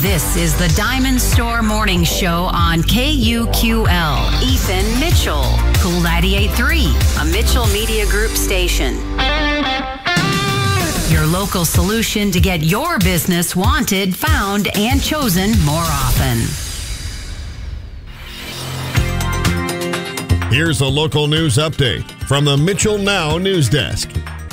This is the Diamond Store Morning Show on KUQL. Ethan Mitchell, Cool 98.3, a Mitchell Media Group station. Your local solution to get your business wanted, found, and chosen more often. Here's a local news update from the Mitchell Now News Desk.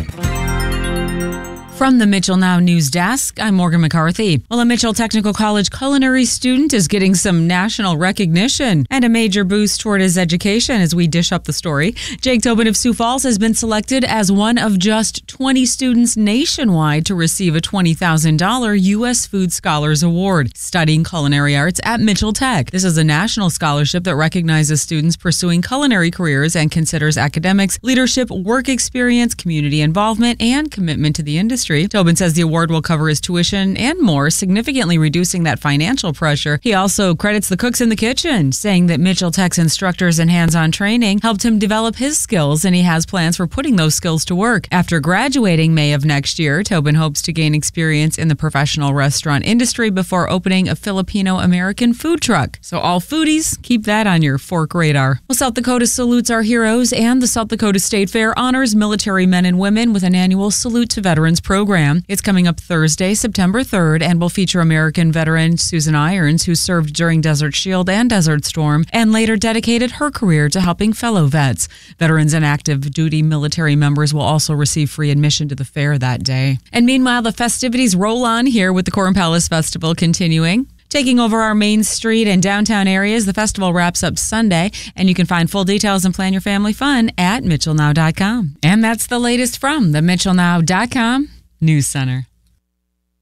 From the Mitchell Now News Desk, I'm Morgan McCarthy. Well, a Mitchell Technical College culinary student is getting some national recognition and a major boost toward his education as we dish up the story. Jake Tobin of Sioux Falls has been selected as one of just 20 students nationwide to receive a $20,000 U.S. Food Scholars Award, studying culinary arts at Mitchell Tech. This is a national scholarship that recognizes students pursuing culinary careers and considers academics, leadership, work experience, community involvement, and commitment to the industry. Tobin says the award will cover his tuition and more, significantly reducing that financial pressure. He also credits the cooks in the kitchen, saying that Mitchell Tech's instructors and hands-on training helped him develop his skills, and he has plans for putting those skills to work. After graduating May of next year, Tobin hopes to gain experience in the professional restaurant industry before opening a Filipino-American food truck. So all foodies, keep that on your fork radar. Well, South Dakota salutes our heroes, and the South Dakota State Fair honors military men and women with an annual Salute to Veterans program. It's coming up Thursday, September 3rd, and will feature American veteran Susan Irons, who served during Desert Shield and Desert Storm, and later dedicated her career to helping fellow vets. Veterans and active duty military members will also receive free admission to the fair that day. And meanwhile, the festivities roll on here with the Corn Palace Festival continuing. Taking over our Main Street and downtown areas, the festival wraps up Sunday, and you can find full details and plan your family fun at MitchellNow.com. And that's the latest from the MitchellNow.com News Center.